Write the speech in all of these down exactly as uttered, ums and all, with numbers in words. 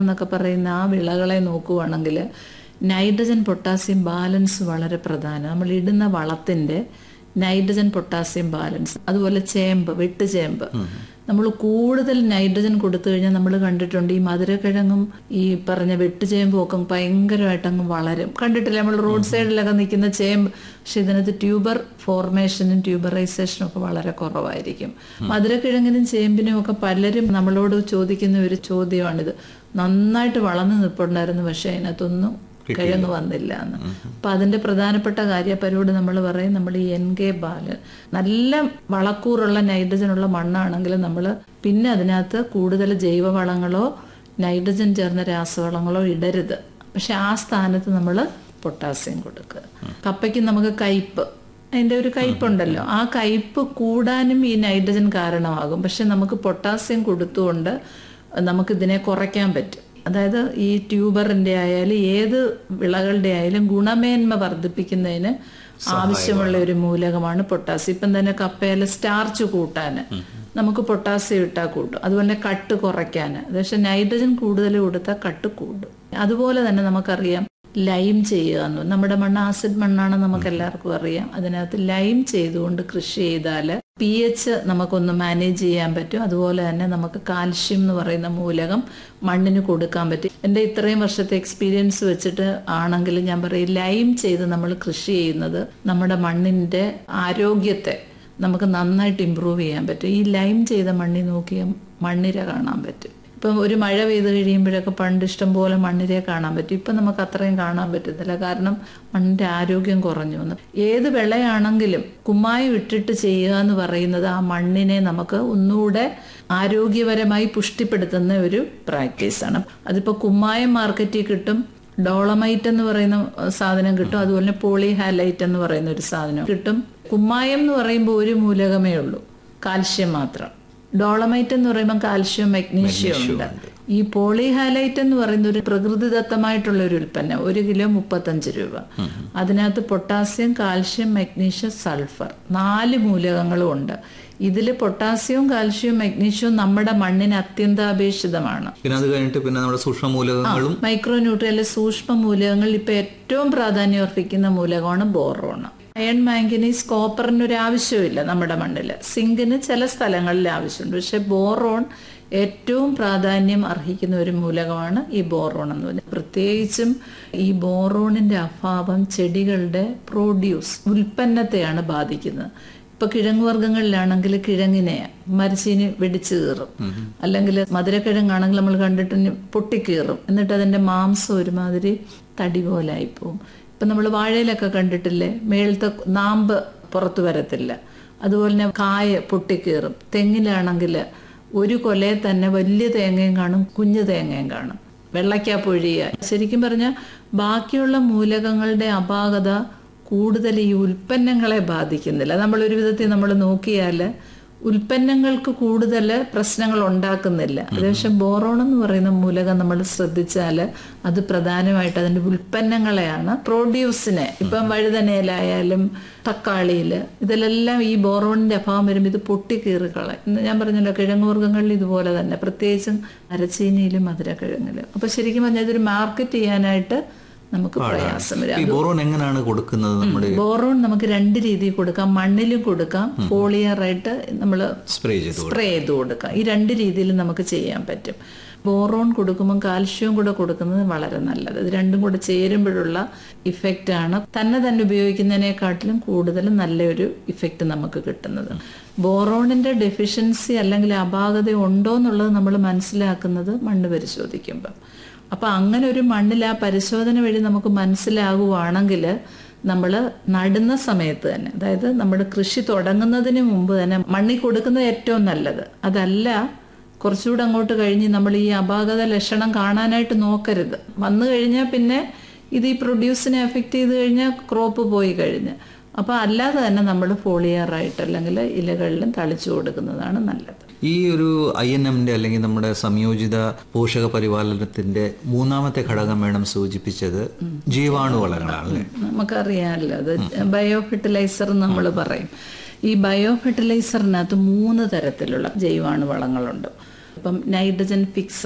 എന്നൊക്കെ പറയുന്ന ആ വിളകളെ നോക്കുവാണെങ്കിൽ നൈട്രജൻ പൊട്ടാസ്യം ബാലൻസ് വളരെ പ്രധാനം. നമ്മൾ ഇടുന്ന വളത്തിൻ്റെ നൈട്രജൻ പൊട്ടാസ്യം ബാലൻസ്. അതുപോലെ ചേമ്പ്, വെട്ടുചേമ്പ്, നമ്മൾ കൂടുതൽ നൈട്രജൻ കൊടുത്തു കഴിഞ്ഞാൽ നമ്മൾ കണ്ടിട്ടുണ്ട് ഈ മധുരക്കിഴങ്ങും ഈ പറഞ്ഞ വെട്ടുചേമ്പും ഒക്കെ ഭയങ്കരമായിട്ട് അങ്ങ് വളരും. കണ്ടിട്ടില്ല നമ്മൾ റോഡ് സൈഡിലൊക്കെ നിൽക്കുന്ന ചേമ്പ്? പക്ഷെ ഇതിനകത്ത് ട്യൂബർ ഫോർമേഷനും ട്യൂബറൈസേഷനും ഒക്കെ വളരെ കുറവായിരിക്കും. മധുരക്കിഴങ്ങിനും ചേമ്പിനും ഒക്കെ പലരും നമ്മളോട് ചോദിക്കുന്ന ഒരു ചോദ്യമാണിത്. നന്നായിട്ട് വളർന്നു നിൽപ്പുണ്ടായിരുന്നു, പക്ഷെ അതിനകത്തൊന്നും കിഴങ്ങ് വന്നില്ല എന്ന്. അപ്പൊ അതിന്റെ പ്രധാനപ്പെട്ട കാര്യപ്പരോട് നമ്മൾ പറയും, നമ്മൾ ഈ എൻ കെ ബാല് നല്ല വളക്കൂറുള്ള നൈട്രജനുള്ള മണ്ണാണെങ്കിൽ നമ്മൾ പിന്നെ അതിനകത്ത് കൂടുതൽ ജൈവവളങ്ങളോ നൈട്രജൻ ചേർന്ന രാസവളങ്ങളോ ഇടരുത്. പക്ഷെ ആ സ്ഥാനത്ത് നമ്മൾ പൊട്ടാസ്യം കൊടുക്കുക. കപ്പയ്ക്ക് നമുക്ക് കയ്പ്, അതിൻ്റെ ഒരു കയ്പുണ്ടല്ലോ, ആ കയ്പ് കൂടാനും ഈ നൈട്രജൻ കാരണമാകും. പക്ഷെ നമുക്ക് പൊട്ടാസ്യം കൊടുത്തുകൊണ്ട് നമുക്കിതിനെ കുറയ്ക്കാൻ പറ്റും. അതായത് ഈ ട്യൂബറിൻ്റെ ആയാലും ഏത് വിളകളുടെ ആയാലും ഗുണമേന്മ വർദ്ധിപ്പിക്കുന്നതിന് ആവശ്യമുള്ള ഒരു മൂലകമാണ് പൊട്ടാസ്യം. ഇപ്പം തന്നെ കപ്പയിൽ സ്റ്റാർച്ച് കൂട്ടാൻ നമുക്ക് പൊട്ടാസ്യം ഇട്ടാൽ കൂട്ടും. അതുപോലെ കട്ട് കുറയ്ക്കാൻ, പക്ഷെ നൈട്രജൻ കൂടുതൽ കൊടുത്താൽ കട്ട് കൂടും. അതുപോലെ തന്നെ നമുക്കറിയാം ലൈം ചെയ്യുക എന്ന്. നമ്മുടെ മണ്ണ് ആസിഡ് മണ്ണാണ്, നമുക്ക് എല്ലാവർക്കും അറിയാം. അതിനകത്ത് ലൈം ചെയ്തുകൊണ്ട് കൃഷി ചെയ്താൽ പി എച്ച് നമുക്കൊന്ന് മാനേജ് ചെയ്യാൻ പറ്റും. അതുപോലെ തന്നെ നമുക്ക് കാൽഷ്യം എന്ന് പറയുന്ന മൂലകം മണ്ണിന് കൊടുക്കാൻ പറ്റും. എൻ്റെ ഇത്രയും വർഷത്തെ എക്സ്പീരിയൻസ് വെച്ചിട്ട് ആണെങ്കിൽ ഞാൻ പറയും, ലൈം ചെയ്ത് നമ്മൾ കൃഷി ചെയ്യുന്നത് നമ്മുടെ മണ്ണിൻ്റെ ആരോഗ്യത്തെ നമുക്ക് നന്നായിട്ട് ഇമ്പ്രൂവ് ചെയ്യാൻ പറ്റും. ഈ ലൈം ചെയ്ത മണ്ണിൽ നോക്കിയാൽ മണ്ണിര കാണാൻ പറ്റും. ഇപ്പം ഒരു മഴ പെയ്ത് കഴിയുമ്പോഴൊക്കെ പണ്ട് ഇഷ്ടം പോലെ മണ്ണിരെ കാണാൻ പറ്റും. ഇപ്പം നമുക്ക് അത്രയും കാണാൻ പറ്റുന്നില്ല, കാരണം മണ്ണിൻ്റെ ആരോഗ്യം കുറഞ്ഞു വന്നു. ഏത് വിളയാണെങ്കിലും കുമ്മായം ഇട്ടിട്ട് ചെയ്യുക എന്ന് പറയുന്നത് ആ മണ്ണിനെ നമുക്ക് ഒന്നുകൂടെ ആരോഗ്യപരമായി പുഷ്ടിപ്പെടുത്തുന്ന ഒരു പ്രാക്ടീസാണ്. അതിപ്പോൾ കുമ്മായം മാർക്കറ്റിൽ കിട്ടും, ഡോളമൈറ്റ് എന്ന് പറയുന്ന സാധനം കിട്ടും, അതുപോലെ പോളി ഹാലൈറ്റ് എന്ന് പറയുന്ന ഒരു സാധനം കിട്ടും. കുമ്മായം എന്ന് പറയുമ്പോൾ ഒരു മൂലകമേ ഉള്ളൂ, കാൽഷ്യം മാത്രം. ഡോളമൈറ്റ് എന്ന് പറയുമ്പോൾ കാൽഷ്യം മഗ്നീഷ്യം ഉണ്ട്. ഈ പോളിഹാലൈറ്റ് എന്ന് പറയുന്ന ഒരു പ്രകൃതിദത്തമായിട്ടുള്ള ഒരു ഉൽപ്പന്നം, ഒരു കിലോ മുപ്പത്തഞ്ച് രൂപ. അതിനകത്ത് പൊട്ടാസ്യം, കാൽഷ്യം, മഗ്നീഷ്യം, സൾഫർ, നാല് മൂലകങ്ങളും ഉണ്ട്. ഇതിൽ പൊട്ടാസ്യവും കാൽഷ്യവും മഗ്നീഷ്യവും നമ്മുടെ മണ്ണിന് അത്യന്താപേക്ഷിതമാണ്. പിന്നെ അത് കഴിഞ്ഞിട്ട് പിന്നെ നമ്മുടെ സൂക്ഷ്മ മൂലകങ്ങളും മൈക്രോ ന്യൂട്രിയൻ സൂക്ഷ്മ മൂലകങ്ങൾ ഇപ്പൊ ഏറ്റവും പ്രാധാന്യം അർഹിക്കുന്ന മൂലകമാണ് ബോറോൺ. അയൺ, മാംഗനീസ്, കോപ്പറിന് ഒരു ആവശ്യമില്ല നമ്മുടെ മണ്ണിൽ. സിങ്കിന് ചില സ്ഥലങ്ങളിൽ ആവശ്യമുണ്ട്, പക്ഷെ ബോറോൺ ഏറ്റവും പ്രാധാന്യം അർഹിക്കുന്ന ഒരു മൂലകമാണ് ഈ ബോറോൺ എന്ന് പറയുന്നത്. പ്രത്യേകിച്ചും ഈ ബോറോണിന്റെ അഭാവം ചെടികളുടെ പ്രൊഡ്യൂസ് ഉൽപ്പന്നത്തെയാണ് ബാധിക്കുന്നത്. ഇപ്പൊ കിഴങ്ങ് വർഗ്ഗങ്ങളിലാണെങ്കിൽ കിഴങ്ങിനെ മരച്ചീനി വെടിച്ചു കീറും, അല്ലെങ്കിൽ മധുരക്കിഴങ്ങാണെങ്കിൽ നമ്മൾ കണ്ടിട്ട് പൊട്ടിക്കീറും, എന്നിട്ട് അതിന്റെ മാംസം ഒരുമാതിരി തടി പോലെ ആയിപ്പോവും. ഇപ്പം നമ്മൾ വാഴയിലൊക്കെ കണ്ടിട്ടില്ലേ, മേളത്തെ നാമ്പ് പുറത്തു വരത്തില്ല. അതുപോലെ തന്നെ കായ പൊട്ടിക്കീറും. തെങ്ങിലാണെങ്കിൽ ഒരു കൊലയിൽ തന്നെ വലിയ തേങ്ങയും കാണും, കുഞ്ഞു തേങ്ങയും കാണും. വെള്ളയ്ക്ക പൊഴിയുക. ശരിക്കും പറഞ്ഞാൽ ബാക്കിയുള്ള മൂലകങ്ങളുടെ അപാകത കൂടുതൽ ഈ ഉൽപ്പന്നങ്ങളെ ബാധിക്കുന്നില്ല. നമ്മളൊരു വിധത്തിൽ നമ്മൾ നോക്കിയാൽ ഉൽപ്പന്നങ്ങൾക്ക് കൂടുതൽ പ്രശ്നങ്ങൾ ഉണ്ടാക്കുന്നില്ല. അതേപക്ഷെ ബോറോൺ എന്ന് പറയുന്ന മൂലകം നമ്മൾ ശ്രദ്ധിച്ചാൽ അത് പ്രധാനമായിട്ട് അതിൻ്റെ ഉൽപ്പന്നങ്ങളെയാണ്, പ്രൊഡ്യൂസിനെ. ഇപ്പം വഴുതനയിലായാലും തക്കാളിയിൽ ഇതിലെല്ലാം ഈ ബോറോണിൻ്റെ അഭാവം വരുമ്പോൾ ഇത് പൊട്ടിക്കീറുകളെ. ഇന്ന് ഞാൻ പറഞ്ഞല്ലോ കിഴങ്ങ് വർഗ്ഗങ്ങളിൽ ഇതുപോലെ തന്നെ, പ്രത്യേകിച്ചും മരച്ചീനിയിലും മധുരക്കിഴങ്ങിലും. അപ്പോൾ ശരിക്കും പറഞ്ഞാൽ ഇതൊരു മാർക്കറ്റ് ചെയ്യാനായിട്ട് നമുക്ക് പ്രയാസം വരും. ബോറോൺ എങ്ങനെയാണ് കൊടുക്കുന്നത്? നമ്മുടെ ബോറോൺ നമുക്ക് രണ്ട് രീതിയിൽ കൊടുക്കാം. മണ്ണിലും കൊടുക്കാം, ഫോളിയറായിട്ട് നമ്മൾ സ്പ്രേ ചെയ്ത് സ്പ്രേ ചെയ്ത് കൊടുക്കാം. ഈ രണ്ട് രീതിയിൽ നമുക്ക് ചെയ്യാൻ പറ്റും. ബോറോൺ കൊടുക്കുമ്പോൾ കാൽഷ്യവും കൂടെ കൊടുക്കുന്നത് വളരെ നല്ലത്. ഇത് രണ്ടും കൂടെ ചേരുമ്പോഴുള്ള ഇഫക്റ്റ് ആണ് തന്നെ തന്നെ ഉപയോഗിക്കുന്നതിനെക്കാട്ടിലും കൂടുതലും നല്ലൊരു ഇഫക്റ്റ് നമുക്ക് കിട്ടുന്നത്. ബോറോണിന്റെ ഡെഫിഷ്യൻസി അല്ലെങ്കിൽ അപാകത ഉണ്ടോ എന്നുള്ളത് നമ്മൾ മനസ്സിലാക്കുന്നത് മണ്ണ് പരിശോധിക്കുമ്പോൾ. അപ്പം അങ്ങനെ ഒരു മണ്ണിൽ ആ പരിശോധന വഴി നമുക്ക് മനസ്സിലാകുവാണെങ്കിൽ നമ്മൾ നടുന്ന സമയത്ത് തന്നെ, അതായത് നമ്മുടെ കൃഷി തുടങ്ങുന്നതിന് മുമ്പ് തന്നെ മണ്ണിൽ കൊടുക്കുന്നത് ഏറ്റവും നല്ലത്. അതല്ല കുറച്ചുകൂടെ അങ്ങോട്ട് കഴിഞ്ഞ് നമ്മൾ ഈ അപാകത ലക്ഷണം കാണാനായിട്ട് നോക്കരുത്. വന്നു കഴിഞ്ഞാൽ പിന്നെ ഇത് ഈ പ്രൊഡ്യൂസിനെ എഫക്റ്റ് ചെയ്ത് കഴിഞ്ഞാൽ ക്രോപ്പ് പോയി കഴിഞ്ഞ്. അപ്പോൾ അല്ലാതെ തന്നെ നമ്മൾ ഫോളിയറായിട്ട് അല്ലെങ്കിൽ ഇലകളിലും തളിച്ചു കൊടുക്കുന്നതാണ് നല്ലത്. ഈ ഒരു ഐ എൻ എമ്മിന്റെ അല്ലെങ്കിൽ നമ്മുടെ സംയോജിത പോഷക പരിപാലനത്തിന്റെ മൂന്നാമത്തെ ഘടകം വേണം സൂചിപ്പിച്ചത് ജീവാണുവളങ്ങളാണ്. നമുക്കറിയാമല്ലോ, അത് ബയോ ഫെർട്ടിലൈസർ നമ്മൾ പറയും. ഈ ബയോ ഫെർട്ടിലൈസറിനകത്ത് മൂന്ന് തരത്തിലുള്ള ജൈവാണുവളങ്ങളുണ്ട്. ഇപ്പം നൈട്രജൻ ഫിക്സർ,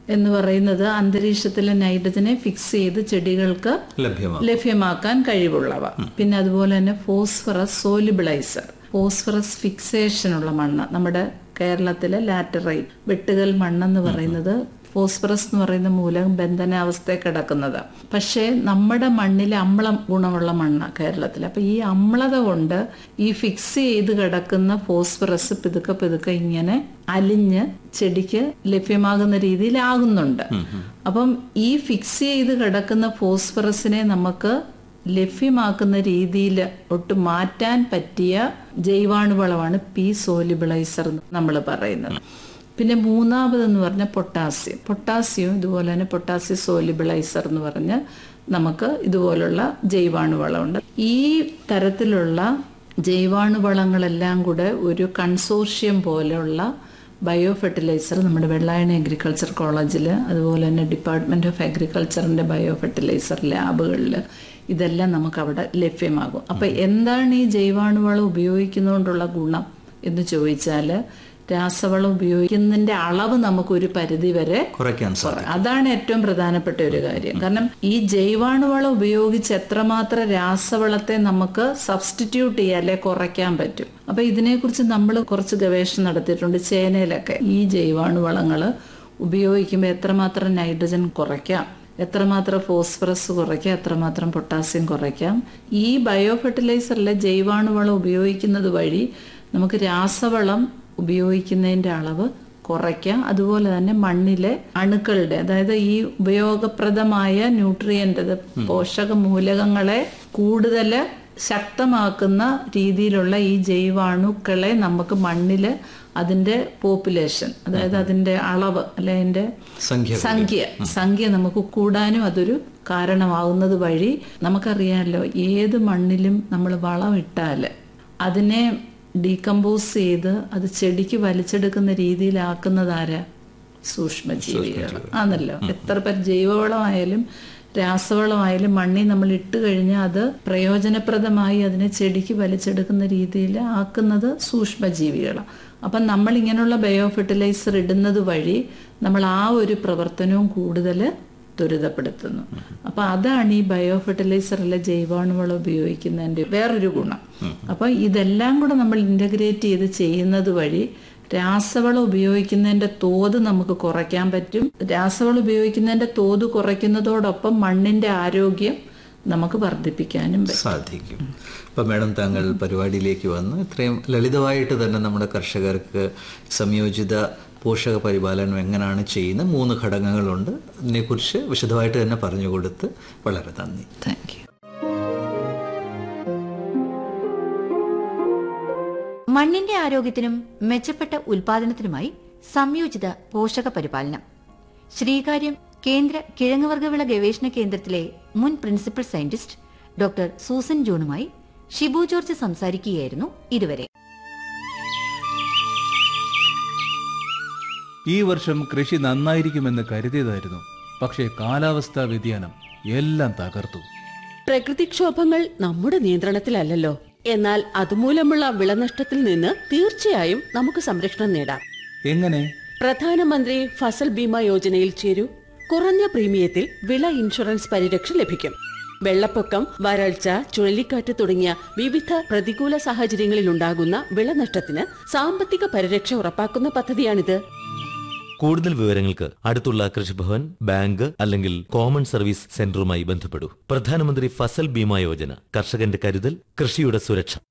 എന്ന് പറയുന്നത് അന്തരീക്ഷത്തിലെ നൈട്രജനെ ഫിക്സ് ചെയ്ത് ചെടികൾക്ക് ലഭ്യമാക്കാൻ കഴിവുള്ളവ. പിന്നെ അതുപോലെ തന്നെ ഫോസ്ഫറസ് സോലിബിളൈസർ, ഫോസ്ഫറസ് ഫിക്സേഷൻ ഉള്ള മണ്ണ്. നമ്മുടെ കേരളത്തിലെ ലാറ്ററൈറ്റ് വെട്ടുകൽ മണ്ണെന്ന് പറയുന്നത് ഫോസ്ഫറസ് എന്ന് പറയുന്ന മൂലകം ബന്ധനാവസ്ഥയിൽ കിടക്കുന്നത്. പക്ഷേ നമ്മുടെ മണ്ണിൽ അമ്ല ഗുണമുള്ള മണ്ണാണ് കേരളത്തിൽ. അപ്പൊ ഈ അമ്ലത കൊണ്ട് ഈ ഫിക്സ് ചെയ്ത് കിടക്കുന്ന ഫോസ്ഫറസ് പിതുക്കെ പിതുക്കെ ഇങ്ങനെ അലിഞ്ഞ് ചെടിക്ക് ലഭ്യമാകുന്ന രീതിയിലാകുന്നുണ്ട്. അപ്പം ഈ ഫിക്സ് ചെയ്ത് കിടക്കുന്ന ഫോസ്ഫറസിനെ നമുക്ക് ലഭ്യമാക്കുന്ന രീതിയിൽ ഒട്ട് മാറ്റാൻ പറ്റിയ ജൈവാണുവളമാണ് പി സോലിബിളൈസർ നമ്മൾ പറയുന്നത്. പിന്നെ മൂന്നാമതെന്ന് പറഞ്ഞാൽ പൊട്ടാസ്യം. പൊട്ടാസ്യം ഇതുപോലെ തന്നെ പൊട്ടാസ്യം സോലിബിളൈസർ എന്ന് പറഞ്ഞ് നമുക്ക് ഇതുപോലുള്ള ജൈവാണുവളമുണ്ട്. ഈ തരത്തിലുള്ള ജൈവാണുവളങ്ങളെല്ലാം കൂടെ ഒരു കൺസോർഷ്യം പോലെയുള്ള ബയോ ഫെർട്ടിലൈസർ നമ്മുടെ വെള്ളായണി അഗ്രികൾച്ചർ കോളേജിൽ, അതുപോലെ തന്നെ ഡിപ്പാർട്ട്മെന്റ് ഓഫ് അഗ്രികൾച്ചറിന്റെ ബയോ ഫെർട്ടിലൈസർ ലാബുകളിൽ ഇതെല്ലാം നമുക്ക് അവിടെ ലഭ്യമാകും. അപ്പൊ എന്താണ് ഈ ജൈവാണുവളം ഉപയോഗിക്കുന്നതുകൊണ്ടുള്ള ഗുണം എന്ന് ചോദിച്ചാൽ, രാസവളം ഉപയോഗിക്കുന്നതിന്റെ അളവ് നമുക്ക് ഒരു പരിധി വരെ കുറയ്ക്കാൻ സാധിക്കും. അതാണ് ഏറ്റവും പ്രധാനപ്പെട്ട ഒരു കാര്യം. കാരണം ഈ ജൈവാണുവളം ഉപയോഗിച്ച് എത്രമാത്രം രാസവളത്തെ നമുക്ക് സബ്സ്റ്റിറ്റ്യൂട്ട് ചെയ്യാൻ അല്ലെ കുറയ്ക്കാൻ പറ്റും. അപ്പൊ ഇതിനെക്കുറിച്ച് നമ്മൾ കുറച്ച് ഗവേഷണം നടത്തിയിട്ടുണ്ട്. ചേനയിലൊക്കെ ഈ ജൈവാണുവളങ്ങൾ ഉപയോഗിക്കുമ്പോൾ എത്രമാത്രം നൈട്രജൻ കുറയ്ക്കാം, എത്രമാത്രം ഫോസ്ഫറസ് കുറയ്ക്കാം, എത്രമാത്രം പൊട്ടാസ്യം കുറയ്ക്കാം. ഈ ബയോ ഫെർട്ടിലൈസറിലെ ജൈവാണുവളം ഉപയോഗിക്കുന്നത് വഴി നമുക്ക് രാസവളം ഉപയോഗിക്കുന്നതിന്റെ അളവ് കുറയ്ക്കാം. അതുപോലെ തന്നെ മണ്ണിലെ അണുക്കളുടെ, അതായത് ഈ ഉപയോഗപ്രദമായ ന്യൂട്രിയന്റ് പോഷക മൂലകങ്ങളെ കൂടുതൽ ശക്തമാക്കുന്ന രീതിയിലുള്ള ഈ ജൈവാണുക്കളെ നമുക്ക് മണ്ണില് അതിന്റെ പോപ്പുലേഷൻ, അതായത് അതിന്റെ അളവ് അല്ലെ അതിന്റെ സംഖ്യ സംഖ്യ നമുക്ക് കൂടാനും അതൊരു കാരണമാകുന്നത് വഴി നമുക്കറിയാമല്ലോ, ഏത് മണ്ണിലും നമ്മൾ വളം ഇട്ടാല് അതിനെ ഡീകമ്പോസ് ചെയ്ത് അത് ചെടിക്ക് വലിച്ചെടുക്കുന്ന രീതിയിലാക്കുന്നതാരാ? സൂക്ഷ്മജീവികൾ ആണല്ലോ. എത്ര പേർ ജൈവവളമായാലും രാസവളമായാലും മണ്ണിൽ നമ്മൾ ഇട്ട് കഴിഞ്ഞാൽ അത് പ്രയോജനപ്രദമായി അതിനെ ചെടിക്ക് വലിച്ചെടുക്കുന്ന രീതിയിൽ ആക്കുന്നത് സൂക്ഷ്മജീവികളാണ്. അപ്പം നമ്മൾ ഇങ്ങനെയുള്ള ബയോ ഫെർട്ടിലൈസർ ഇടുന്നത് വഴി നമ്മൾ ആ ഒരു പ്രവർത്തനവും കൂടുതൽ ത്വരിതപ്പെടുത്തുന്നു. അപ്പൊ അതാണ് ഈ ബയോ ഫെർട്ടിലൈസറിലെ ജൈവാണുവളം ഉപയോഗിക്കുന്നതിന്റെ വേറൊരു ഗുണം. അപ്പൊ ഇതെല്ലാം കൂടെ നമ്മൾ ഇന്റഗ്രേറ്റ് ചെയ്ത് ചെയ്യുന്നത് വഴി രാസവളം ഉപയോഗിക്കുന്നതിന്റെ തോത് നമുക്ക് കുറയ്ക്കാൻ പറ്റും. രാസവളം ഉപയോഗിക്കുന്നതിന്റെ തോത് കുറയ്ക്കുന്നതോടൊപ്പം മണ്ണിന്റെ ആരോഗ്യം നമുക്ക് വർദ്ധിപ്പിക്കാനും സാധിക്കും. ഇപ്പൊ മാഡം താങ്കൾ പരിപാടിയിലേക്ക് വന്ന് ഇത്രയും ലളിതമായിട്ട് തന്നെ നമ്മുടെ കർഷകർക്ക് സംയോജിത പോഷക പരിപാലനം എങ്ങനെയാണ് ചെയ്യുന്ന മൂന്ന് ഘടകങ്ങളുണ്ട്, അതിനെക്കുറിച്ച് വിശദമായിട്ട് തന്നെ പറഞ്ഞു കൊടുത്ത് വളരെ നന്ദി. Thank you. മണ്ണിന്റെ ആരോഗ്യത്തിനും മെച്ചപ്പെട്ട ഉൽപാദനത്തിനുമായി സംയോജിത പോഷക പരിപാലനം. ശ്രീകാര്യം കേന്ദ്ര കിഴങ്ങുവർഗ്ഗവിള ഗവേഷണ കേന്ദ്രത്തിലെ മുൻ principal scientist doctor Susan ജോണുമായി Shibu George സംസാരിക്കുകയായിരുന്നു ഇതുവരെ. ഈ വർഷം കൃഷി നന്നായിരിക്കുമെന്ന് കരുതിയതായിരുന്നു. പക്ഷേ കാലാവസ്ഥാ വ്യതിയാനം എല്ലാം തകർത്തു. പ്രകൃതിക്ഷോഭങ്ങൾ നമ്മുടെ നിയന്ത്രണത്തിലല്ലല്ലോ. എന്നാൽ അതുമൂലമുള്ള വിളനഷ്ടത്തിൽ നിന്ന് തീർച്ചയായും നമുക്ക് സംരക്ഷണം നേടാം. എങ്ങനെ? പ്രധാനമന്ത്രി ഫസൽ ബീമ യോജനയിൽ ചേരൂ. കുറഞ്ഞ പ്രീമിയത്തിൽ വിള ഇൻഷുറൻസ് പരിരക്ഷ ലഭിക്കും. വെള്ളപ്പൊക്കം, വരൾച്ച, ചുഴലിക്കാറ്റ് തുടങ്ങിയ വിവിധ പ്രതികൂല സാഹചര്യങ്ങളിൽ ഉണ്ടാകുന്ന വിളനഷ്ടത്തിന് സാമ്പത്തിക പരിരക്ഷ ഉറപ്പാക്കുന്ന പദ്ധതിയാണിത്. കൂടുതൽ വിവരങ്ങൾക്ക് അടുത്തുള്ള കൃഷിഭവൻ, ബാങ്ക് അല്ലെങ്കിൽ കോമൺ സർവീസ് സെന്ററുമായി ബന്ധപ്പെടൂ. പ്രധാനമന്ത്രി ഫസൽ ബീമ യോജന, കർഷകന്റെ കരുതൽ, കൃഷിയുടെ സുരക്ഷ.